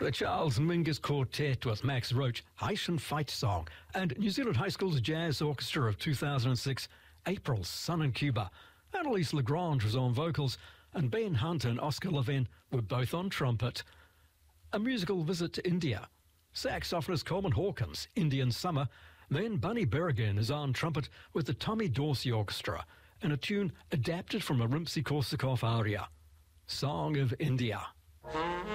The Charles Mingus Quartet with Max Roach, Haitian Fight Song, and New Zealand High School's Jazz Orchestra of 2006, April, Sun in Cuba. Annalise Lagrange was on vocals, and Ben Hunt and Oscar Levin were both on trumpet. A musical visit to India. Saxophonist Coleman Hawkins, Indian Summer. Then Bunny Berrigan is on trumpet with the Tommy Dorsey Orchestra, and a tune adapted from a Rimsky-Korsakov aria, Song of India.